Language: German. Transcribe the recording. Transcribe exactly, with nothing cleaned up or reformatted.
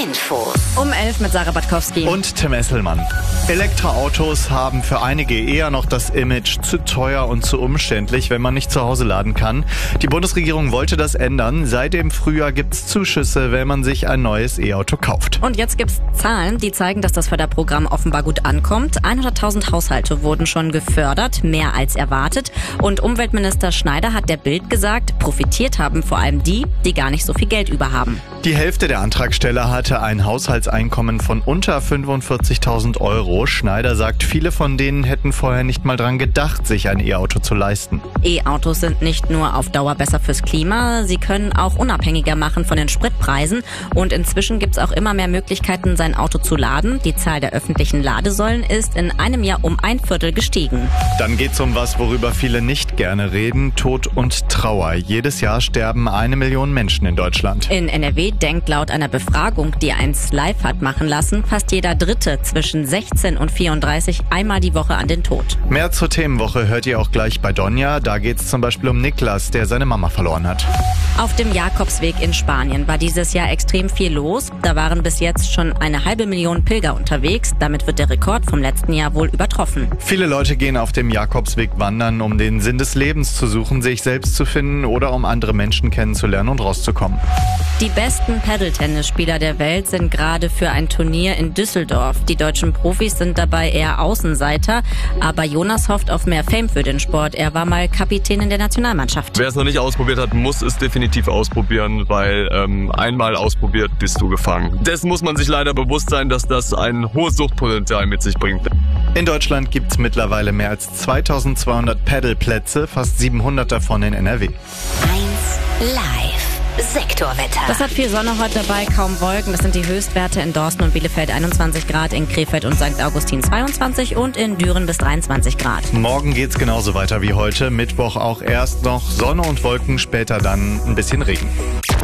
Infos. Um elf mit Sarah Batkowski. Und Tim Esselmann. Elektroautos haben für einige eher noch das Image zu teuer und zu umständlich, wenn man nicht zu Hause laden kann. Die Bundesregierung wollte das ändern. Seit dem Frühjahr gibt's Zuschüsse, wenn man sich ein neues E-Auto kauft. Und jetzt gibt's Zahlen, die zeigen, dass das Förderprogramm offenbar gut ankommt. hunderttausend Haushalte wurden schon gefördert, mehr als erwartet. Und Umweltminister Schneider hat der Bild gesagt, profitiert haben vor allem die, die gar nicht so viel Geld über haben. Die Hälfte der Antragsteller hatte ein Haushaltseinkommen von unter fünfundvierzigtausend Euro. Schneider sagt, viele von denen hätten vorher nicht mal dran gedacht, sich ein E-Auto zu leisten. E-Autos sind nicht nur auf Dauer besser fürs Klima, sie können auch unabhängiger machen von den Spritpreisen. Und inzwischen gibt's auch immer mehr Möglichkeiten, sein Auto zu laden. Die Zahl der öffentlichen Ladesäulen ist in einem Jahr um ein Viertel gestiegen. Dann geht's um was, worüber viele nicht gerne reden: Tod und Trauer. Jedes Jahr sterben eine Million Menschen in Deutschland. In N R W denkt laut einer Befragung, die eins live hat machen lassen, fast jeder Dritte zwischen sechzehn und vierunddreißig einmal die Woche an den Tod. Mehr zur Themenwoche hört ihr auch gleich bei Donja. Da geht's zum Beispiel um Niklas, der seine Mama verloren hat. Auf dem Jakobsweg in Spanien war dieses Jahr extrem viel los. Da waren bis jetzt schon eine halbe Million Pilger unterwegs. Damit wird der Rekord vom letzten Jahr wohl übertroffen. Viele Leute gehen auf dem Jakobsweg wandern, um den Sinn des Lebens zu suchen, sich selbst zu finden oder um andere Menschen kennenzulernen und rauszukommen. Die besten Paddle-Tennisspieler der Welt sind gerade für ein Turnier in Düsseldorf. Die deutschen Profis sind dabei eher Außenseiter, aber Jonas hofft auf mehr Fame für den Sport. Er war mal Kapitän in der Nationalmannschaft. Wer es noch nicht ausprobiert hat, muss es definitiv ausprobieren, weil ähm, einmal ausprobiert, bist du gefangen. Dessen muss man sich leider bewusst sein, dass das ein hohes Suchtpotenzial mit sich bringt. In Deutschland gibt's mittlerweile mehr als zweitausendzweihundert Paddleplätze, fast siebenhundert davon in N R W. eins Live. Sektorwetter. Das hat viel Sonne heute dabei, kaum Wolken. Das sind die Höchstwerte in Dorsten und Bielefeld einundzwanzig Grad, in Krefeld und Sankt Augustin zweiundzwanzig und in Düren bis dreiundzwanzig Grad. Morgen geht's genauso weiter wie heute. Mittwoch auch erst noch Sonne und Wolken, später dann ein bisschen Regen.